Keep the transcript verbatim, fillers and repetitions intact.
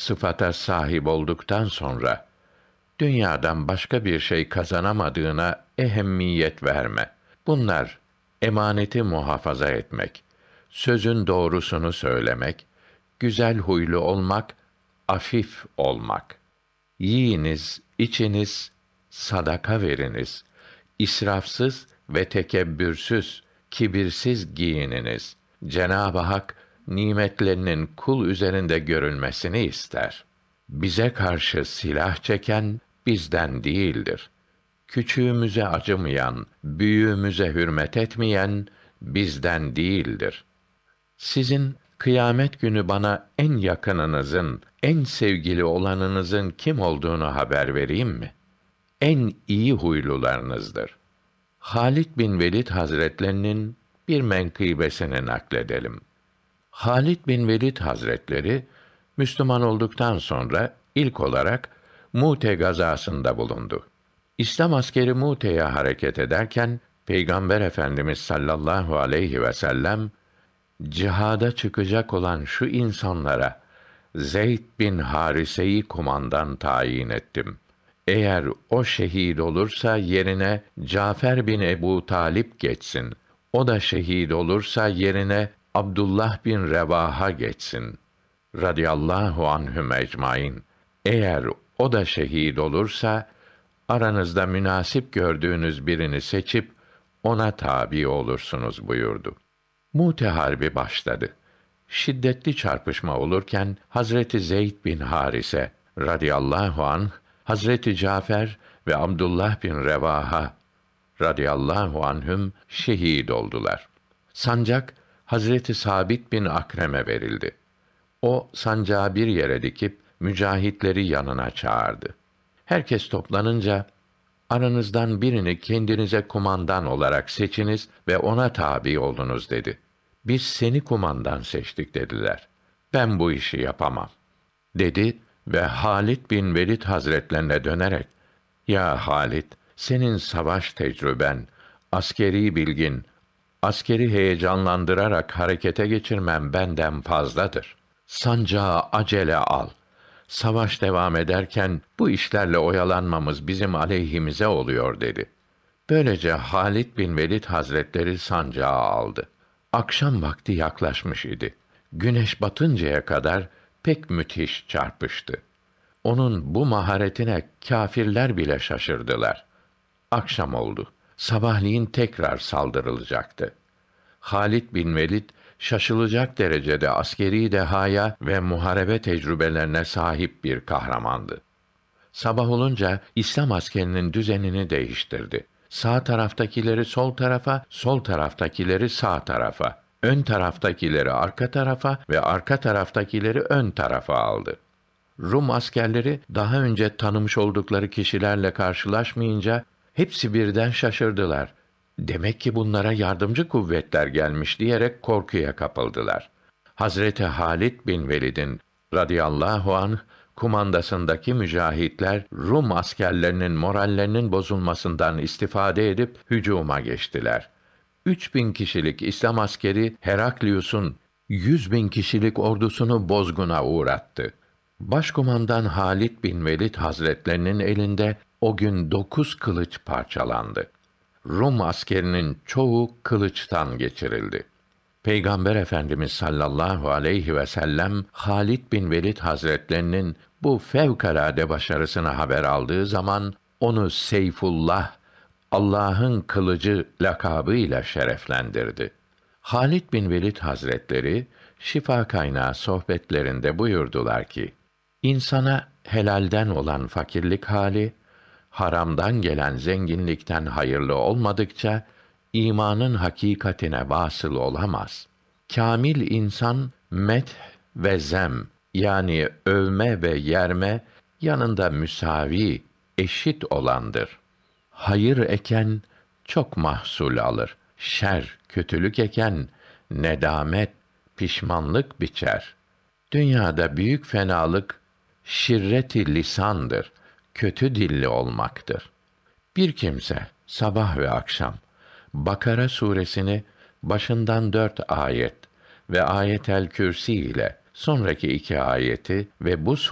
sıfata sahip olduktan sonra dünyadan başka bir şey kazanamadığına ehemmiyet verme. Bunlar emaneti muhafaza etmek, sözün doğrusunu söylemek, güzel huylu olmak, afif olmak. Yiyiniz, içiniz, sadaka veriniz. İsrafsız ve tekebbürsüz, kibirsiz giyininiz. Cenab-ı Hak nimetlerinin kul üzerinde görülmesini ister. Bize karşı silah çeken bizden değildir. Küçüğümüze acımayan, büyüğümüze hürmet etmeyen bizden değildir. Sizin kıyamet günü bana en yakınınızın, en sevgili olanınızın kim olduğunu haber vereyim mi? En iyi huylularınızdır. Halid bin Velid Hazretlerinin bir menkıbesini nakledelim. Halid bin Velid Hazretleri Müslüman olduktan sonra ilk olarak Mute gazasında bulundu. İslam askeri Mute'ye hareket ederken Peygamber Efendimiz sallallahu aleyhi ve sellem cihada çıkacak olan şu insanlara Zeyd bin Harise'yi kumandan tayin ettim. Eğer o şehit olursa yerine Cafer bin Ebu Talip geçsin. O da şehit olursa yerine Abdullah bin Revaha geçsin. Radiyallahu anhum ecmaîn. Eğer o da şehit olursa aranızda münasip gördüğünüz birini seçip ona tabi olursunuz buyurdu. Mute harbi başladı. Şiddetli çarpışma olurken Hazreti Zeyd bin Harise radıyallahu anh, Hazreti Cafer ve Abdullah bin Revaha radıyallahu anhüm şehit oldular. Sancak Hazreti Sabit bin Akrem'e verildi. O sancağı bir yere dikip mücahitleri yanına çağırdı. Herkes toplanınca aranızdan birini kendinize kumandan olarak seçiniz ve ona tabi olunuz dedi. Biz seni kumandan seçtik dediler. Ben bu işi yapamam dedi ve Halid bin Velid Hazretlerine dönerek, ya Halid, senin savaş tecrüben, askeri bilgin, askeri heyecanlandırarak harekete geçirmem benden fazladır. Sancağı acele al. Savaş devam ederken bu işlerle oyalanmamız bizim aleyhimize oluyor dedi. Böylece Halid bin Velid Hazretleri sancağı aldı. Akşam vakti yaklaşmış idi. Güneş batıncaya kadar pek müthiş çarpıştı. Onun bu maharetine kâfirler bile şaşırdılar. Akşam oldu. Sabahleyin tekrar saldırılacaktı. Halid bin Velid şaşılacak derecede askeri dehaya ve muharebe tecrübelerine sahip bir kahramandı. Sabah olunca İslam askerinin düzenini değiştirdi. Sağ taraftakileri sol tarafa, sol taraftakileri sağ tarafa, ön taraftakileri arka tarafa ve arka taraftakileri ön tarafa aldı. Rum askerleri daha önce tanımış oldukları kişilerle karşılaşmayınca hepsi birden şaşırdılar. Demek ki bunlara yardımcı kuvvetler gelmiş diyerek korkuya kapıldılar. Hazreti Halid bin Velid'in radıyallahu anh kumandasındaki mücahitler Rum askerlerinin morallerinin bozulmasından istifade edip hücuma geçtiler. Üç bin kişilik İslam askeri Heraklius'un yüz bin kişilik ordusunu bozguna uğrattı. Başkumandan Halid bin Velid Hazretlerinin elinde o gün dokuz kılıç parçalandı. Rum askerinin çoğu kılıçtan geçirildi. Peygamber Efendimiz sallallahu aleyhi ve sellem Halid bin Velid Hazretlerinin bu fevkalade başarısını haber aldığı zaman onu Seyfullah, Allah'ın kılıcı lakabıyla şereflendirdi. Halid bin Velid Hazretleri Şifa Kaynağı sohbetlerinde buyurdular ki: İnsana helalden olan fakirlik hali, haramdan gelen zenginlikten hayırlı olmadıkça imanın hakikatine vasıl olamaz. Kâmil insan meth ve zem yani övme ve yerme yanında müsavi, eşit olandır. Hayır eken çok mahsul alır. Şer, kötülük eken nedamet, pişmanlık biçer. Dünyada büyük fenalık şirret-i lisandır. Kötü dilli olmaktır. Bir kimse sabah ve akşam Bakara suresini başından dört ayet ve Ayetel Kürsi ile sonraki iki ayeti ve bu